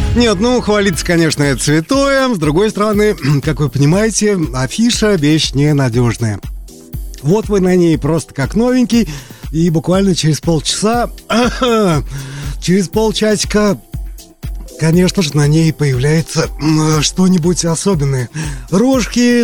Нет, ну, хвалиться, конечно, это святое. С другой стороны, как вы понимаете, афиша — вещь ненадежная. Вот вы на ней просто как новенький, и буквально через полчаса, через полчасика, конечно же, на ней появляется что-нибудь особенное. Рожки,